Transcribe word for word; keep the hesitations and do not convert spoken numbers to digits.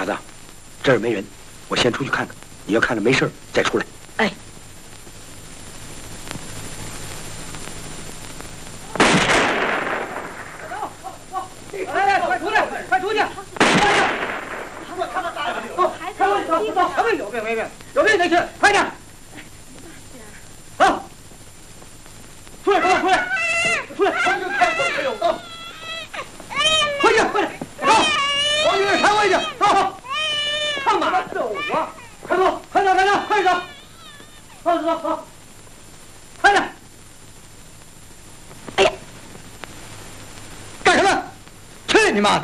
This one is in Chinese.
马子，这儿没人，我先出去看看。你要看着没事再出来。 哎。 来来，快出来，快出去！走，开门，走走，有病有病没病，有病得去，快点！走，出来，出来，出来，出来！王军开门没有？走，快去，快点，走！王军开回去，走！干嘛走啊？快走，快走，快走，快走！走走走，快点！哎呀，干什么？去你妈的！